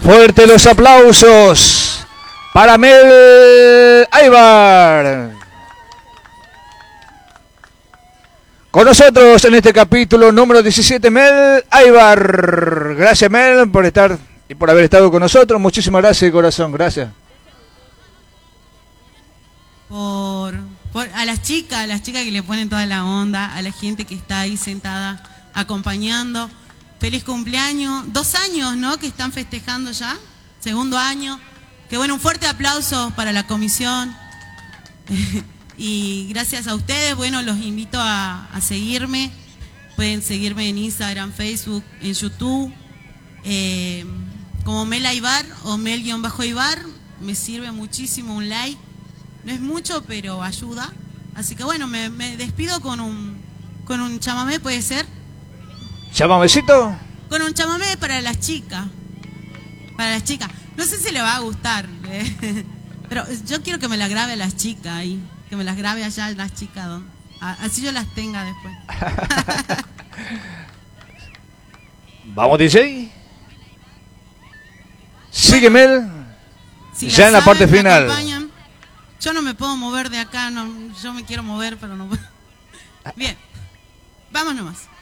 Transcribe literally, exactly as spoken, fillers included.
Fuerte los aplausos para Mel Aybar. Con nosotros en este capítulo número diecisiete, Mel Aybar. Gracias, Mel, por estar y por haber estado con nosotros. Muchísimas gracias de corazón, gracias. Por, por a las chicas, a las chicas que le ponen toda la onda, a la gente que está ahí sentada acompañando. Feliz cumpleaños. Dos años, ¿no? Que están festejando ya. Segundo año. Que bueno, un fuerte aplauso para la comisión. Y gracias a ustedes, bueno, los invito a, a seguirme. Pueden seguirme en Instagram, Facebook, en YouTube. Eh, como Mel Aybar o Mel-Aybar. Me sirve muchísimo un like. No es mucho, pero ayuda. Así que bueno, me, me despido con un, con un chamamé, ¿puede ser? ¿Chamamecito? Con un chamamé para las chicas. Para las chicas. No sé si le va a gustar, ¿eh? Pero yo quiero que me la grabe a las chicas ahí. Que me las grabe allá las chicas. ¿no? Así yo las tenga después. Vamos, D J. Sigue, Mel. Si ya en la parte final. Yo no me puedo mover de acá. No, yo me quiero mover, pero no puedo. Bien. Vamos nomás.